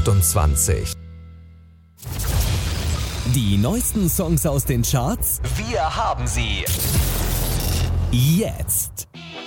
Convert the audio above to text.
28. Die neuesten Songs aus den Charts? Wir haben sie. Jetzt.